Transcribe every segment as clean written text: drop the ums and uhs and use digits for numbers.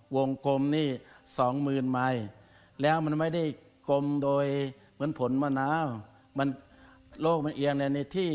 วงกลมนี่20,000 ไมล์แล้วมันไม่ได้กลมโดยเหมือนผลมะนาวมันโลกมันเอียงในที่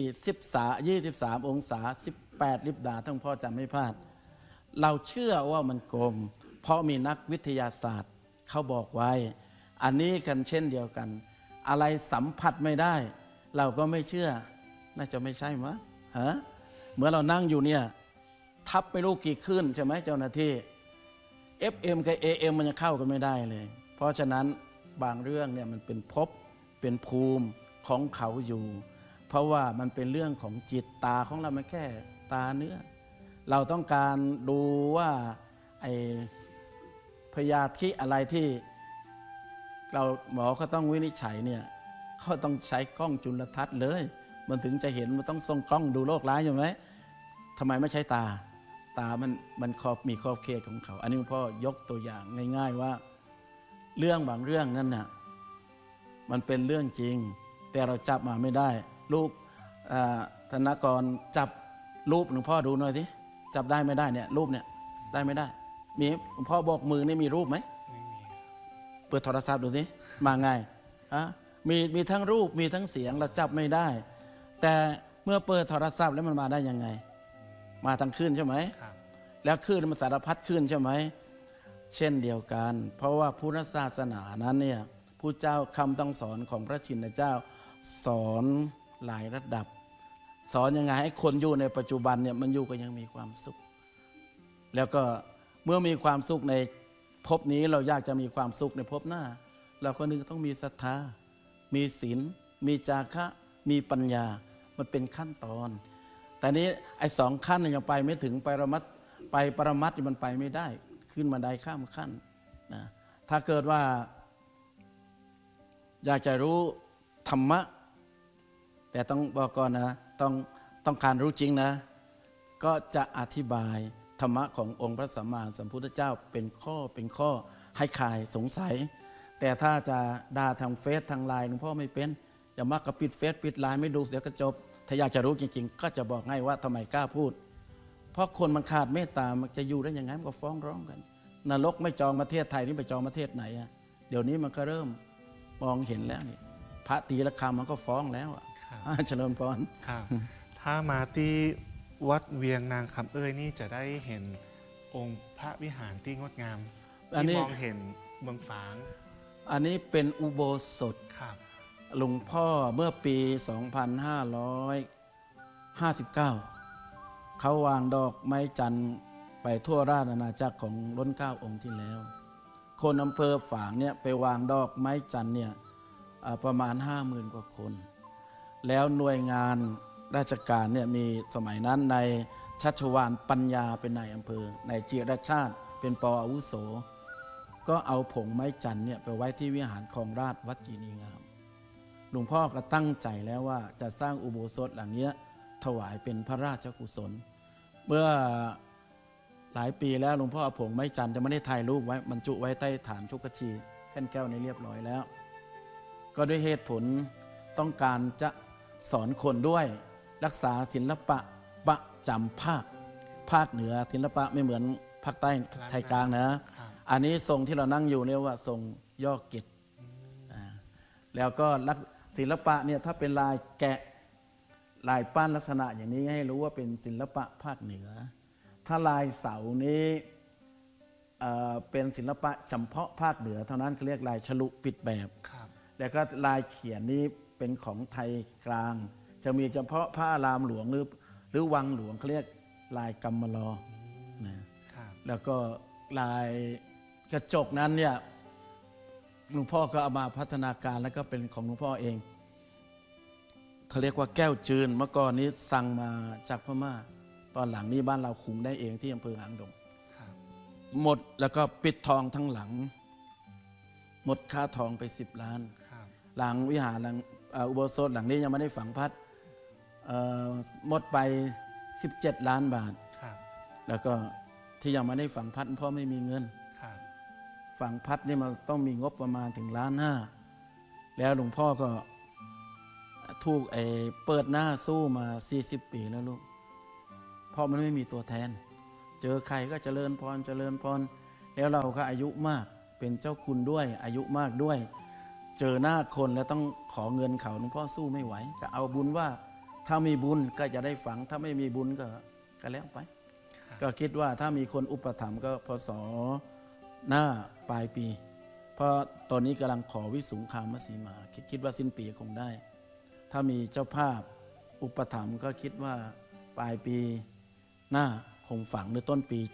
23 องศา18 ลิบดาทั้งพ่อจำไม่พลาดเราเชื่อว่ามันกลมเพราะมีนักวิทยาศาสตร์เขาบอกไว้อันนี้กันเช่นเดียวกันอะไรสัมผัสไม่ได้เราก็ไม่เชื่อน่าจะไม่ใช่มั้ยฮะเมื่อเรานั่งอยู่เนี่ยทับไม่รู้กี่คลื่นใช่ไหมเจ้าหน้าที่ FM กับ AM มันจะเข้ากันไม่ได้เลยเพราะฉะนั้นบางเรื่องเนี่ยมันเป็นภพเป็นภูมิของเขาอยู่เพราะว่ามันเป็นเรื่องของจิตตาของเรามันแค่ตาเนื้อเราต้องการดูว่าไอ้พยาธิอะไรที่เราหมอเขาต้องวินิจฉัยเนี่ยเขาต้องใช้กล้องจุลทรรศน์เลยมันถึงจะเห็นมันต้องส่งกล้องดูโรคร้ายใช่ไหมทำไมไม่ใช้ตามันมีขอบเขตของเขาอันนี้พ่อยกตัวอย่างง่ายๆว่าเรื่องบางเรื่องนั่นน่ะมันเป็นเรื่องจริงแต่เราจับมาไม่ได้รูปธนกรจับรูปหลวงพ่อดูหน่อยสิจับได้ไม่ได้เนี่ยรูปเนี่ยได้ไม่ได้มีหลวงพ่อบอกมือนี่มีรูปไหมไม่มีเปิดโทรศัพท์ดูสิมาไงมีทั้งรูปมีทั้งเสียงเราจับไม่ได้แต่เมื่อเปิดโทรศัพท์แล้วมันมาได้ยังไงมาทางคลื่นใช่ไหมแล้วคลื่นมันสารพัดคลื่นใช่ไหมเช่นเดียวกันเพราะว่าพุทธศาสนานั้นเนี่ยผู้เจ้าคำต้องสอนของพระชินเจ้าสอนหลายระดับสอนยังไงให้คนอยู่ในปัจจุบันเนี่ยมันอยู่ก็ยังมีความสุขแล้วก็เมื่อมีความสุขในภพนี้เราอยากจะมีความสุขในภพหน้าเราก็นึกต้องมีศรัทธามีศีลมีจาคะมีปัญญามันเป็นขั้นตอนแต่นี้ไอ้2 ขั้นยังไปไม่ถึงปรมัตถ์มันไปไม่ได้ขึ้นมาได้ข้ามขั้นนะถ้าเกิดว่าอยากจะรู้ธรรมะแต่ต้องบอกก่อนนะต้องการรู้จริงนะก็จะอธิบายธรรมะขององค์พระสัมมาสัมพุทธเจ้าเป็นข้อให้คลายสงสัยแต่ถ้าจะด่าทางเฟซทางไลน์หลวงพ่อไม่เป็นอย่ามักกระปิดเฟซปิดไลน์ไม่ดูเสียกระจบถ้าอยากจะรู้จริงๆก็จะบอกให้ว่าทำไมกล้าพูดเพราะคนมันขาดเมตตามันจะอยู่ได้ยังไงมันก็ฟ้องร้องกันนรกไม่จองประเทศไทยนี่ไปจองประเทศไหนอะเดี๋ยวนี้มันก็เริ่มมองเห็นแล้วนี่พระตีละคำมันก็ฟ้องแล้วอ่ะเฉลิมพรถ้ามาที่วัดเวียงนางคำเอ้ยนี่จะได้เห็นองค์พระวิหารที่งดงามที่มองเห็นเมืองฝางอันนี้เป็นอุโบสถหลวงพ่อเมื่อปี 2559 เขาวางดอกไม้จันทร์ไปทั่วราชอาณาจักรของล้นเกล้าองค์ที่แล้วคนอำเภอฝางเนี่ยไปวางดอกไม้จันทร์เนี่ยประมาณ 50,000 กว่าคนแล้วหน่วยงานราชการเนี่ยมีสมัยนั้นในชัชวาลปัญญาเป็นนายอำเภอในจิรชาติเป็นป.อาวุโสก็เอาผงไม้จันทร์เนี่ยไปไว้ที่วิหารคลองราชวัดจีนีงามหลวงพ่อก็ตั้งใจแล้วว่าจะสร้างอุโบสถหลังนี้ถวายเป็นพระราชกุศลเมื่อหลายปีแล้วหลวงพ่อเอาผงไม้จันทร์จะไม่ได้ถ่ายรูปไว้บรรจุไว้ใต้ฐานชุกชีแท่นแก้วในเรียบร้อยแล้วก็ด้วยเหตุผลต้องการจะสอนคนด้วยรักษาศิลปะประจำภาคเหนือศิลปะไม่เหมือนภาคใต้ไทยกลางนะอันนี้ทรงที่เรานั่งอยู่เนี่ยว่าทรงย่อเกตแล้วก็ศิลปะเนี่ยถ้าเป็นลายแกะลายปั้นลักษณะอย่างนี้ให้รู้ว่าเป็นศิลปะภาคเหนือถ้าลายเสานี้เป็นศิลปะเฉพาะภาคเหนือเท่านั้นเขาเรียกลายฉลุปิดแบบแล้วก็ลายเขียนนี้เป็นของไทยกลางจะมีเฉพาะพระอารามหลวงหรือวังหลวงเขาเรียกลายกำมะลอนะแล้วก็ลายกระจกนั้นเนี่ยหลวงพ่อก็เอามาพัฒนาการแล้วก็เป็นของหลวงพ่อเองเขาเรียกว่าแก้วจืนเมื่อก่อนนี้สั่งมาจากพม่าตอนหลังนี้บ้านเราคุมได้เองที่อำเภอหางดงหมดแล้วก็ปิดทองทั้งหลังหมดค่าทองไป10 ล้านหลังวิหารหลังอุโบสถหลังนี้ยังไม่ได้ฝังพัดหมดไป17 ล้านบาทแล้วก็ที่ยังไม่ได้ฝังพัดเพราะไม่มีเงินฝังพัดนี่มันต้องมีงบประมาณถึง1.5 ล้านแล้วหลวงพ่อก็ถูกเปิดหน้าสู้มา40 ปีแล้วลูกเพราะมันไม่มีตัวแทนเจอใครก็เจริญพรแล้วเราก็อายุมากเป็นเจ้าคุณด้วยอายุมากด้วย เจอหน้าคนแล้วต้องขอเงินเขาหลวงพ่อสู้ไม่ไหวก็เอาบุญว่าถ้ามีบุญก็จะได้ฝังถ้าไม่มีบุญก็แล้วไป ก็คิดว่าถ้ามีคนอุปถัมภ์ก็พศหน้าปลายปี เพราะตอนนี้กำลังขอวิสุงคามสีมาคิดว่าสิ้นปีคงได้ ถ้ามีเจ้าภาพอุปถัมภ์ก็คิดว่าปลายปีหน้าคงฝังหรือต้นปี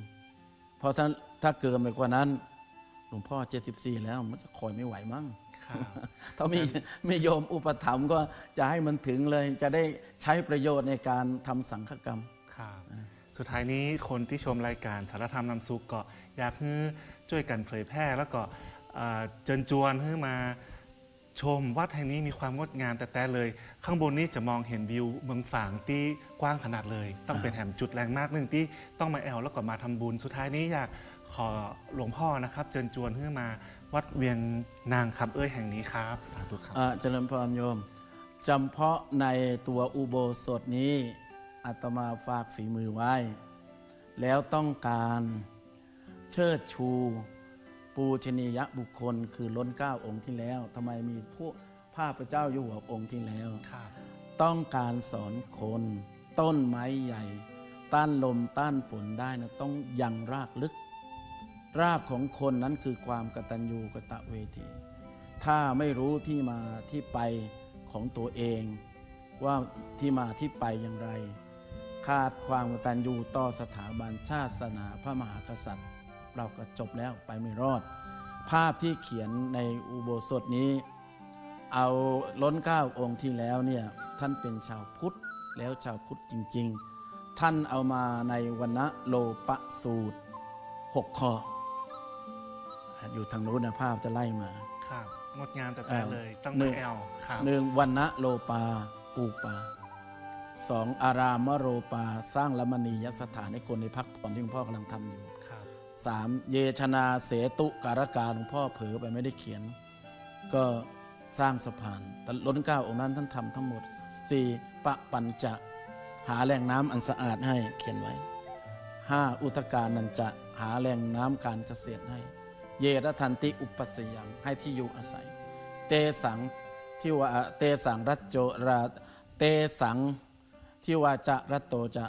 71เพราะถ้าเกินไปกว่านั้นหลวงพ่อ74แล้วมันจะคอยไม่ไหวมั้ง ถ้ามีโยมอุปถัมภ์ก็จะให้มันถึงเลยจะได้ใช้ประโยชน์ในการทำสังฆกรรมสุดท้ายนี้คนที่ชมรายการสารธรรมนำสุขก็อยากให้ช่วยกันเผยแพร่แล้วก็เชิญชวนให้มาชมวัดแห่งนี้มีความงดงามแต่เลยข้างบนนี้จะมองเห็นวิวเมืองฝางที่กว้างขนาดเลยต้องเป็นแห่งจุดแรงมากหนึ่งที่ต้องมาแอลแล้วก็มาทำบุญสุดท้ายนี้อยากขอหลวงพ่อนะครับเชิญชวนให้มาวัดเวียงนางคำแห่งนี้ครับสาธุครับเจริญพรโยมจำเพาะในตัวอุโบสถนี้อาตมาฝากฝีมือไว้แล้วต้องการเชิดชูปูชนียบุคคลคือล้นเกล้าองค์ที่แล้วทำไมมีผู้พระพระเจ้าอยู่หัวองค์ที่แล้วต้องการสอนคนต้นไม้ใหญ่ต้านลมต้านฝนได้นะต้องยังรากลึกรากของคนนั้นคือความกตัญญูกตเวทีถ้าไม่รู้ที่มาที่ไปของตัวเองว่าที่มาที่ไปอย่างไรขาดความกตัญญูต่อสถาบันชาติศาสนาพระมหากษัตริย์เราก็จบแล้วไปไม่รอดภาพที่เขียนในอุโบสถนี้เอาล้นเกล้าองค์ที่แล้วเนี่ยท่านเป็นชาวพุทธแล้วชาวพุทธจริงๆท่านเอามาในวรรณโลปสูตร6 ข้ออยู่ทางโน้นนะภาพจะไล่มาครับงดงามแต่เลยต้องมาแอลหนึ่งวรรณโลปาปลูกป่า2อารามโรปาสร้างละมณียสถานให้คนในพักผ่อนที่หลวงพ่อกำลังทำอยู่3เยชนาเสตุการกาหลวงพ่อเผลอไปไม่ได้เขียนก็สร้างสะพานแต่ล้นเกล้าองค์นั้นท่านทำทั้งหมด4ปะปัญจะหาแหล่งน้ำอันสะอาดให้เขียนไว้5อุทกานันจะหาแหล่งน้ำการเกษตรให้เยรทันติอุปสยังให้ที่อยู่อาศัยเตสังที่ว่าเตสังรัจโจราเตสังที่ว่าจะรัตโตจะ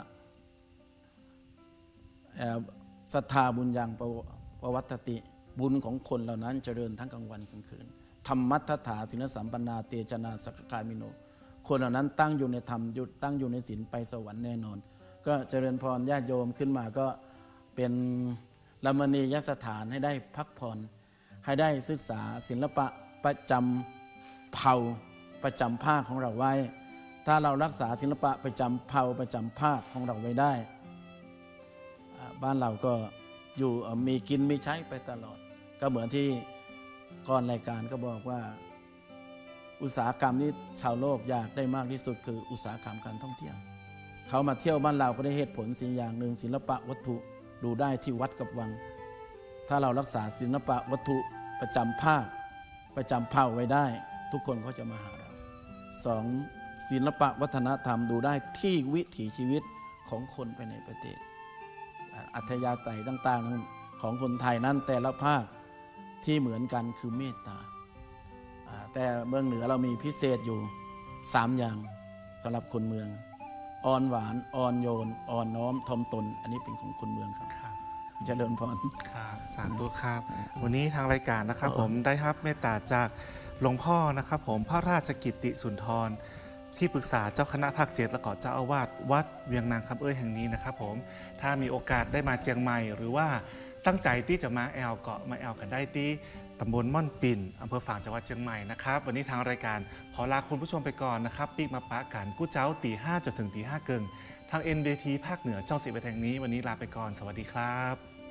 ศรัทธาบุญยังปวัตติบุญของคนเหล่านั้นเจริญทั้งกลางวันกลางคืนธรรมัตถาศีลสัมปันนาเตจนาสักกามิโนคนเหล่านั้นตั้งอยู่ในธรรมยุดตั้งอยู่ในศีลไปสวรรค์แน่นอนก็เจริญพรญาติโยมขึ้นมาก็เป็นละมณียสถานให้ได้พักผ่อนให้ได้ศึกษาศิลปะประจำเผ่าประจำภาคของเราไว้ถ้าเรารักษาศิลปะประจำเผ่าประจำภาคของเราไว้ได้บ้านเราก็อยู่มีกินมีใช้ไปตลอดก็เหมือนที่ก่อนรายการก็บอกว่าอุตสาหกรรมนี้ชาวโลกอยากได้มากที่สุดคืออุตสาหกรรมการท่องเที่ยวเขามาเที่ยวบ้านเราก็ได้เหตุผลสิ่งอย่างหนึ่งศิลปะวัตถุดูได้ที่วัดกับวังถ้าเรารักษาศิลปะวัตถุประจำภาคประจำเผ่าไว้ได้ทุกคนก็จะมาหาเรา2ศิลปะวัฒนธรรมดูได้ที่วิถีชีวิตของคนไปในประเทศอัธยาศัยต่างๆของคนไทยนั้นแต่ละภาคที่เหมือนกันคือเมตตาแต่เมืองเหนือเรามีพิเศษอยู่3อย่างสำหรับคนเมืองอ่อนหวานอ่อนโยนอ่อนน้อมถ่อมตนอันนี้เป็นของคนเมืองครับเจริญพรครับสาธุครับวันนี้ทางรายการนะครับผมได้รับเมตตาจากหลวงพ่อนะครับผมพระราชกิตติสุนทรที่ปรึกษาเจ้าคณะภาค7และก็เจ้าอาวาสวัดเวียงนางคำแห่งนี้นะครับผมถ้ามีโอกาสได้มาเชียงใหม่หรือว่าตั้งใจที่จะมาแอลเกาะมาแอลกันได้ที่ตำบลม่อนปิ่นอำเภอฝางจังหวัดเชียงใหม่นะครับวันนี้ทางรายการขอลาคุณผู้ชมไปก่อนนะครับปีกมาปะกันกู้เจ้าตี5จนถึงตี5เกิงทาง NDT ภาคเหนือช่อง10แห่งนี้วันนี้ลาไปก่อนสวัสดีครับ